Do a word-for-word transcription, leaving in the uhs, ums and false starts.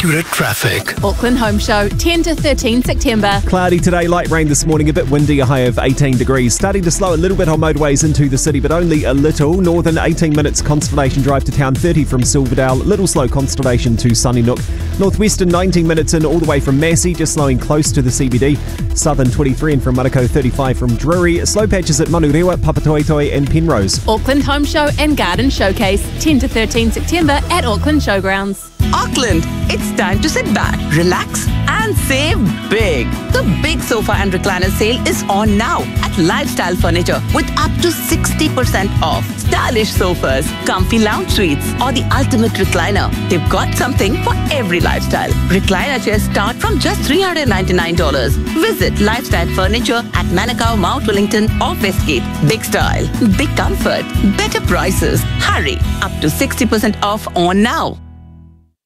accurate traffic. Auckland Home Show, ten to thirteen September. Cloudy today, light rain this morning, a bit windy, a high of eighteen degrees. Starting to slow a little bit on motorways into the city, but only a little. Northern eighteen minutes Constellation Drive to town, thirty from Silverdale. Little slow Constellation to Sunnyside. Northwestern nineteen minutes in all the way from Massey, just slowing close to the C B D. Southern twenty-three in from Manukau, thirty-five from Drury. Slow patches at Manurewa, Papatoetoe and Penrose. Auckland Home Show and Garden Showcase, ten to thirteen September at Auckland Showgrounds. Auckland, it's time to sit back, relax and save big. The big sofa and recliner sale is on now at Lifestyle Furniture with up to sixty percent off. Stylish sofas, comfy lounge suites or the ultimate recliner. They've got something for every lifestyle. Recliner chairs start from just three hundred ninety-nine dollars. Visit Lifestyle Furniture at Manukau, Mount Wellington or Westgate. Big style, big comfort, better prices. Hurry, up to sixty percent off on now.